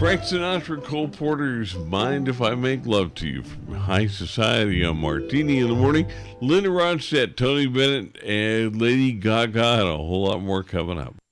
Frank Sinatra, Cole Porter's Mind If I Make Love to You from High Society on Martini in the Morning. Linda Ronstadt, Tony Bennett, and Lady Gaga, and a whole lot more coming up.